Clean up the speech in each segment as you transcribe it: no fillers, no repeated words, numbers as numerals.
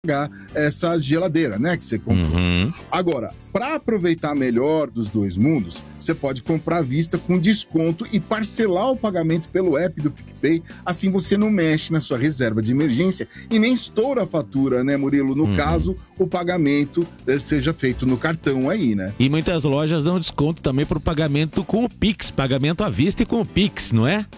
pagar essa geladeira, né, que você comprou. Agora, para aproveitar melhor dos dois mundos, você pode comprar à vista com desconto e parcelar o pagamento pelo app do PicPay, assim você não mexe na sua reserva de emergência e nem estoura a fatura, né, Murilo? No caso, o pagamento seja feito no cartão aí, né? E muitas lojas dão desconto também pro pagamento com o Pix, pagamento à vista e com o Pix, não é?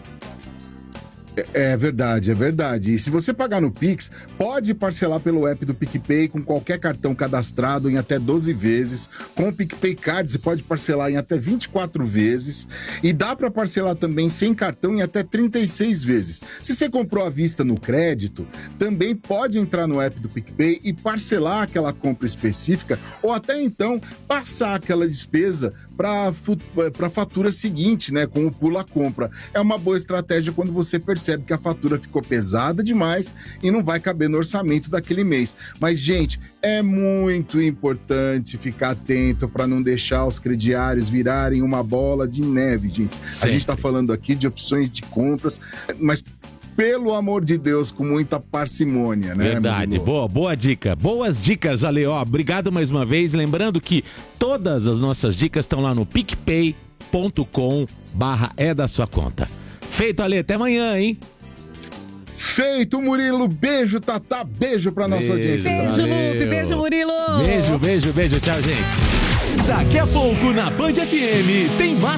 É verdade, é verdade. E se você pagar no Pix, pode parcelar pelo app do PicPay com qualquer cartão cadastrado em até 12 vezes. Com o PicPay Card, você pode parcelar em até 24 vezes. E dá para parcelar também sem cartão em até 36 vezes. Se você comprou à vista no crédito, também pode entrar no app do PicPay e parcelar aquela compra específica ou até então passar aquela despesa para a fatura seguinte, né, com o Pula Compra. É uma boa estratégia quando você percebe que a fatura ficou pesada demais e não vai caber no orçamento daquele mês. Mas, gente, é muito importante ficar atento para não deixar os crediários virarem uma bola de neve, gente. A gente está falando aqui de opções de compras, mas pelo amor de Deus, com muita parcimônia, né? Verdade, boa dica. Boas dicas, Ale. Ó, obrigado mais uma vez. Lembrando que todas as nossas dicas estão lá no picpay.com/é da sua conta. Feito, Ale. Até amanhã, hein? Feito, Murilo. Beijo, Tatá. Beijo pra nossa audiência. Beijo, Lupe. Beijo, Murilo. Beijo. Tchau, gente. Daqui a pouco na Band FM tem